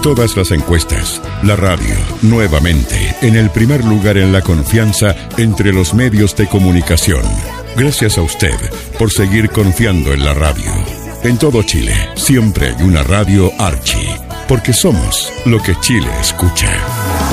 todas las encuestas, la radio, nuevamente, en el primer lugar en la confianza entre los medios de comunicación. Gracias a usted por seguir confiando en la radio. En todo Chile, siempre hay una radio Archie, porque somos lo que Chile escucha.